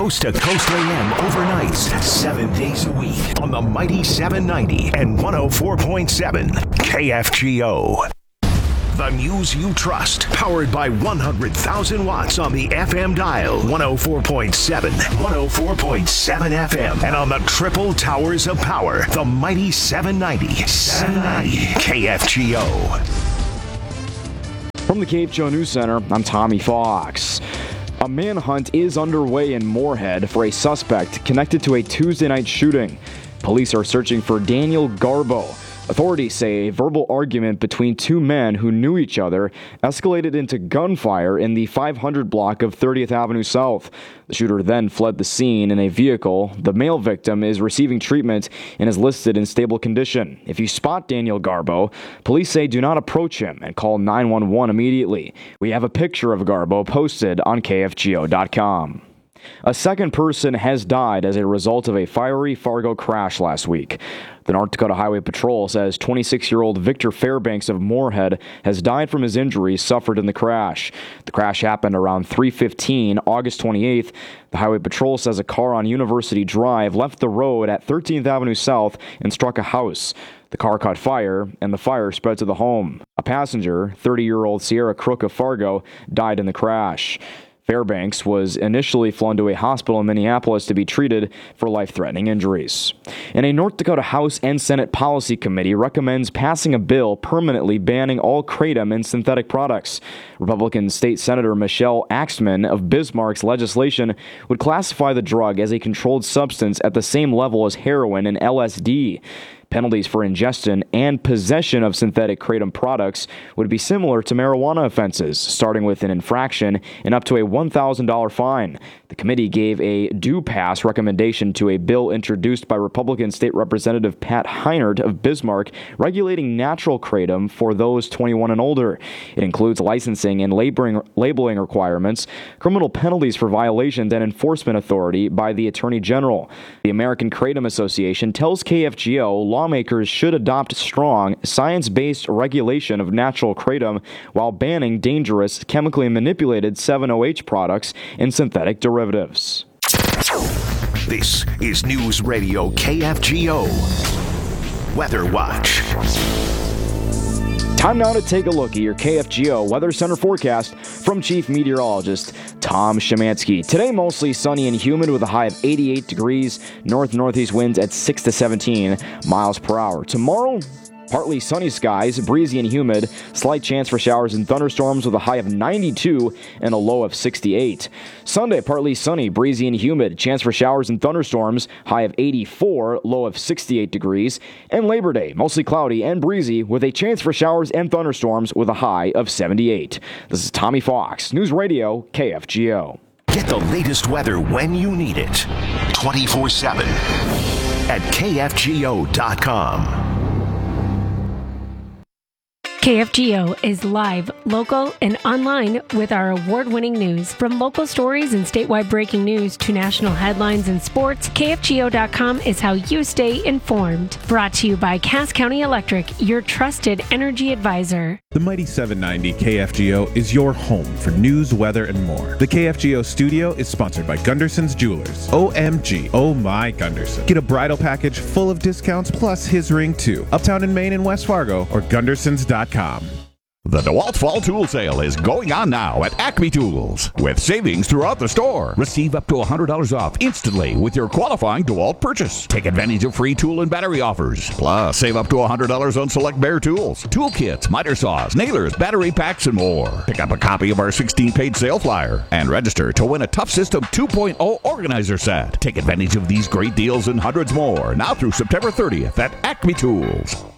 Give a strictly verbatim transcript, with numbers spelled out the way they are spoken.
Coast to Coast A M overnights, seven days a week on the Mighty seven ninety and one oh four point seven K F G O. The news you trust, powered by one hundred thousand watts on the F M dial, one oh four point seven, one oh four point seven F M, and on the triple towers of power, the Mighty seven ninety, seven ninety K F G O. From the K F G O News Center, I'm Tommy Fox. A manhunt is underway in Moorhead for a suspect connected to a Tuesday night shooting. Police are searching for Daniel Garbo. Authorities say a verbal argument between two men who knew each other escalated into gunfire in the five hundred block of thirtieth Avenue South. The shooter then fled the scene in a vehicle. The male victim is receiving treatment and is listed in stable condition. If you spot Daniel Garbo, police say do not approach him and call nine one one immediately. We have a picture of Garbo posted on K F G O dot com. A second person has died as a result of a fiery Fargo crash last week. The North Dakota Highway Patrol says twenty-six-year-old Victor Fairbanks of Moorhead has died from his injuries suffered in the crash. The crash happened around three fifteen, August twenty-eighth. The Highway Patrol says a car on University Drive left the road at thirteenth Avenue South and struck a house. The car caught fire, and the fire spread to the home. A passenger, thirty-year-old Sierra Crook of Fargo, died in the crash. Fairbanks was initially flown to a hospital in Minneapolis to be treated for life-threatening injuries. And a North Dakota House and Senate Policy Committee recommends passing a bill permanently banning all kratom and synthetic products. Republican State Senator Michelle Axman of Bismarck's legislation would classify the drug as a controlled substance at the same level as heroin and L S D. Penalties for ingestion and possession of synthetic kratom products would be similar to marijuana offenses, starting with an infraction and up to a one thousand dollars fine. The committee gave a do-pass recommendation to a bill introduced by Republican State Representative Pat Heinert of Bismarck regulating natural kratom for those twenty-one and older. It includes licensing and labeling, labeling requirements, criminal penalties for violations, and enforcement authority by the Attorney General. The American Kratom Association tells K F G O lawmakers should adopt strong, science-based regulation of natural kratom while banning dangerous, chemically manipulated seven O H products and synthetic derivatives. This is News Radio K F G O. Weather Watch. Time now to take a look at your K F G O Weather Center forecast from Chief Meteorologist Tom Szymanski. Today, mostly sunny and humid with a high of eighty-eight degrees, north-northeast winds at six to seventeen miles per hour. Tomorrow, partly sunny skies, breezy and humid, slight chance for showers and thunderstorms with a high of ninety-two and a low of sixty-eight. Sunday, partly sunny, breezy and humid, chance for showers and thunderstorms, high of eighty-four, low of sixty-eight degrees. And Labor Day, mostly cloudy and breezy with a chance for showers and thunderstorms with a high of seventy-eight. This is Tommy Fox, News Radio K F G O. Get the latest weather when you need it, twenty-four seven at K F G O dot com. K F G O is live, local, and online with our award-winning news. From local stories and statewide breaking news to national headlines and sports, K F G O dot com is how you stay informed. Brought to you by Cass County Electric, your trusted energy advisor. The Mighty seven ninety K F G O is your home for news, weather, and more. The K F G O studio is sponsored by Gunderson's Jewelers. O M G, oh my Gunderson. Get a bridal package full of discounts plus his ring too. Uptown in Maine and West Fargo or Gundersons dot com. The DeWalt Fall Tool Sale is going on now at Acme Tools with savings throughout the store. Receive up to one hundred dollars off instantly with your qualifying DeWalt purchase. Take advantage of free tool and battery offers. Plus, save up to one hundred dollars on select Bear tools, tool kits, miter saws, nailers, battery packs, and more. Pick up a copy of our sixteen-page sale flyer and register to win a Tough System two point oh organizer set. Take advantage of these great deals and hundreds more now through September thirtieth at Acme Tools.